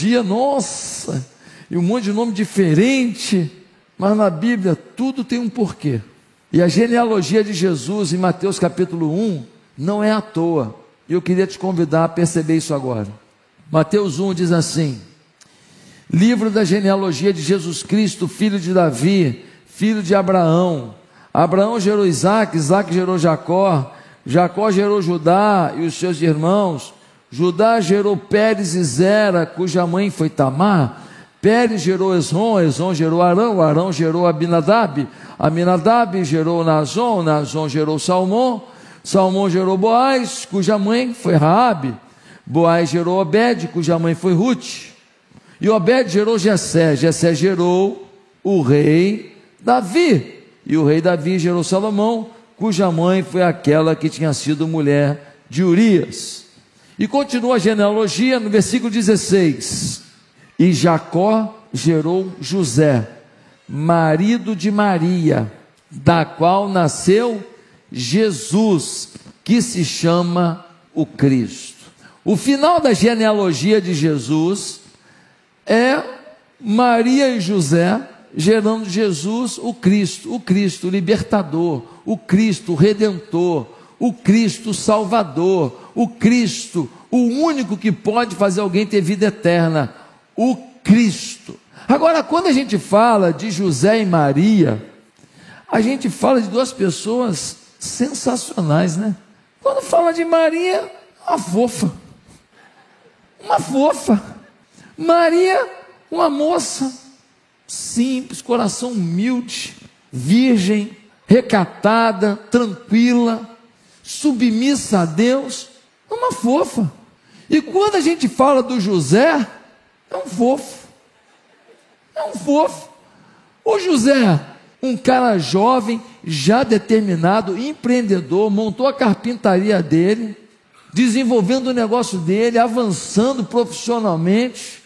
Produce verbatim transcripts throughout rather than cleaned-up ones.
dia, nossa, e um monte de nome diferente, mas na Bíblia tudo tem um porquê. E a genealogia de Jesus em Mateus capítulo um não é à toa. E eu queria te convidar a perceber isso agora. Mateus um diz assim: livro da genealogia de Jesus Cristo, filho de Davi, filho de Abraão. Abraão gerou Isaque, Isaque gerou Jacó, Jacó gerou Judá e os seus irmãos. Judá gerou Pérez e Zera, cuja mãe foi Tamar. Pérez gerou Esrom, Esrom gerou Arão, Arão gerou Abinadab, Aminadab gerou Nazon, Nazon gerou Salmão, Salmão gerou Boaz, cuja mãe foi Raabe. Boaz gerou Obed, cuja mãe foi Ruth. E Obed gerou Jessé, Jessé gerou o rei Davi. E o rei Davi gerou Salomão, cuja mãe foi aquela que tinha sido mulher de Urias. E continua a genealogia no versículo dezesseis. E Jacó gerou José, marido de Maria, da qual nasceu Jesus, que se chama o Cristo. O final da genealogia de Jesus é Maria e José gerando Jesus, o Cristo, o Cristo libertador, o Cristo redentor, o Cristo salvador, o Cristo, o único que pode fazer alguém ter vida eterna, o Cristo. Agora, quando a gente fala de José e Maria, a gente fala de duas pessoas sensacionais, né? Quando fala de Maria, uma fofa, uma fofa. Maria, uma moça simples, coração humilde, virgem, recatada, tranquila, submissa a Deus, uma fofa. E quando a gente fala do José, é um fofo, é um fofo. O José, um cara jovem, já determinado, empreendedor, montou a carpintaria dele, desenvolvendo o negócio dele, avançando profissionalmente,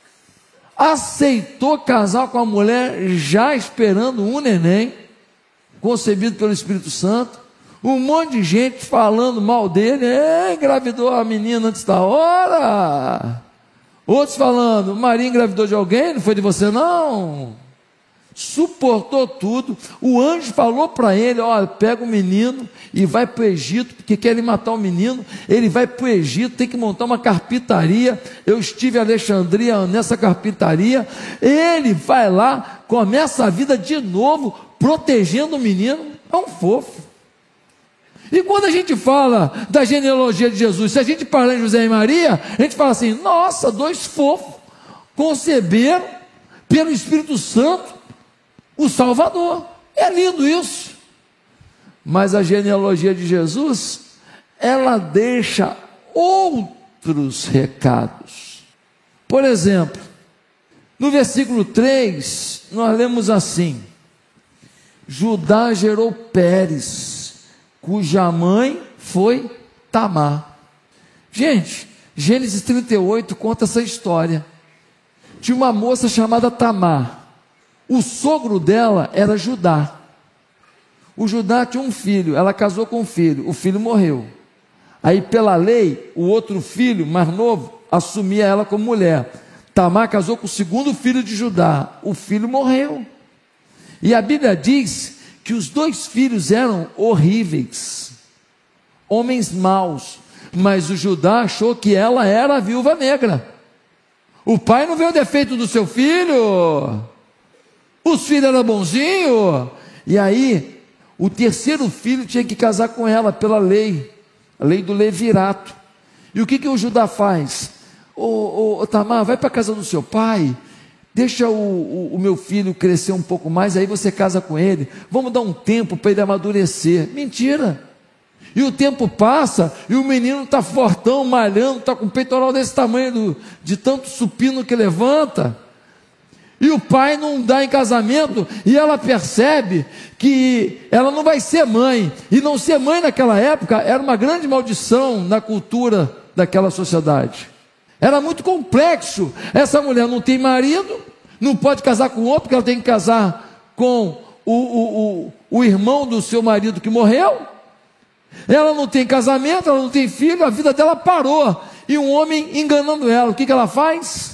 aceitou casar com a mulher, já esperando um neném, concebido pelo Espírito Santo. Um monte de gente falando mal dele, é, engravidou a menina antes da hora. Outros falando, Maria engravidou de alguém, não foi de você não. Suportou tudo. O anjo falou para ele, olha, pega o menino e vai para o Egito, porque querem matar o menino. Ele vai para o Egito, tem que montar uma carpintaria. Eu estive em Alexandria nessa carpintaria. Ele vai lá, começa a vida de novo, protegendo o menino. É um fofo. E quando a gente fala da genealogia de Jesus, se a gente fala em José e Maria, a gente fala assim, nossa, dois fofos conceberam pelo Espírito Santo o Salvador. É lindo isso. Mas a genealogia de Jesus, ela deixa outros recados. Por exemplo, no versículo três, nós lemos assim: Judá gerou Pérez, cuja mãe foi Tamar. Gente, Gênesis trinta e oito conta essa história de uma moça chamada Tamar. O sogro dela era Judá. O Judá tinha um filho, ela casou com um filho, o filho morreu. Aí pela lei, o outro filho, mais novo, assumia ela como mulher. Tamar casou com o segundo filho de Judá, o filho morreu. E a Bíblia diz que os dois filhos eram horríveis, homens maus, mas o Judá achou que ela era a viúva negra. O pai não vê o defeito do seu filho, os filhos eram bonzinhos, e aí o terceiro filho tinha que casar com ela pela lei, a lei do levirato. E o que, que o Judá faz? Ô, ô, ô Tamar, vai para a casa do seu pai, deixa o, o, o meu filho crescer um pouco mais, aí você casa com ele, vamos dar um tempo para ele amadurecer. Mentira. E o tempo passa, e o menino está fortão, malhando, está com o peitoral desse tamanho, do, de tanto supino que levanta, e o pai não dá em casamento, e ela percebe que ela não vai ser mãe, e não ser mãe naquela época era uma grande maldição na cultura daquela sociedade. Era muito complexo. Essa mulher não tem marido, não pode casar com outro, porque ela tem que casar com o, o, o, o irmão do seu marido que morreu. Ela não tem casamento, ela não tem filho, a vida dela parou. E um homem enganando ela, o que, que ela faz?